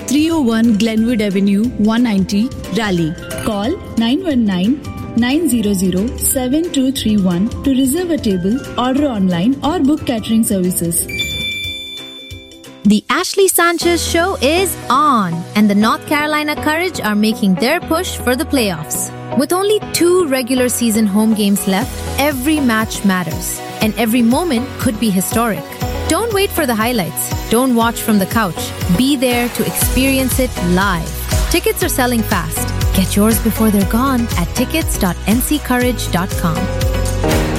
301 Glenwood Avenue, 190, Raleigh. Call 919-900-7231 to reserve a table, order online or book catering services. The Ashley Sanchez Show is on, and the North Carolina Courage are making their push for the playoffs. With only 2 regular season home games left, every match matters, and every moment could be historic. Don't wait for the highlights. Don't watch from the couch. Be there to experience it live. Tickets are selling fast. Get yours before they're gone at tickets.nccourage.com.